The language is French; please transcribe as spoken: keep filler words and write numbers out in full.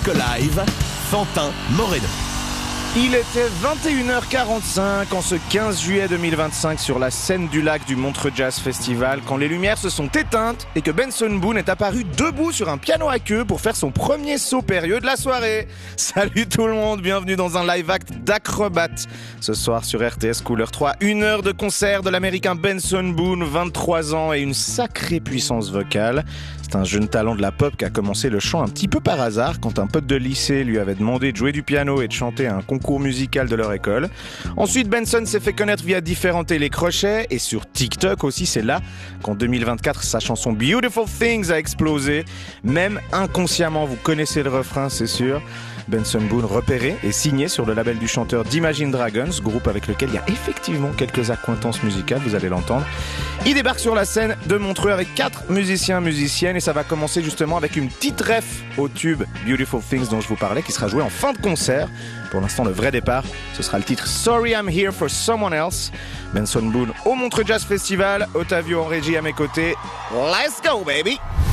Disque Live, Fantin Moreno. Il était vingt et une heures quarante-cinq en ce quinze juillet deux mille vingt-cinq sur la scène du lac du Montreux Jazz Festival quand les lumières se sont éteintes et que Benson Boone est apparu debout sur un piano à queue pour faire son premier saut périlleux de la soirée. Salut tout le monde, bienvenue dans un live act d'acrobate. Ce soir sur R T S Couleur trois, une heure de concert de l'américain Benson Boone, vingt-trois ans et une sacrée puissance vocale. C'est un jeune talent de la pop qui a commencé le chant un petit peu par hasard quand un pote de lycée lui avait demandé de jouer du piano et de chanter à un concours musical de leur école. Ensuite, Benson s'est fait connaître via différents télécrochets et sur TikTok aussi. C'est là qu'en deux mille vingt-quatre, sa chanson Beautiful Things a explosé. Même inconsciemment, vous connaissez le refrain, c'est sûr. Benson Boone repéré et signé sur le label du chanteur d'Imagine Dragons, groupe avec lequel il y a effectivement quelques accointances musicales, vous allez l'entendre. Il débarque sur la scène de Montreux avec quatre musiciens musiciennes et ça va commencer justement avec une petite ref au tube Beautiful Things dont je vous parlais qui sera joué en fin de concert. Pour l'instant, le vrai départ, ce sera le titre Sorry I'm Here for Someone Else. Benson Boone au Montreux Jazz Festival, Otavio en régie à mes côtés. Let's go baby!